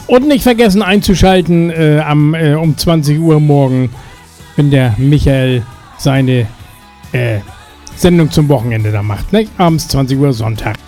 Und nicht vergessen einzuschalten um 20 Uhr morgen, wenn der Michael seine Sendung zum Wochenende da macht. Ne? Abends 20 Uhr Sonntag.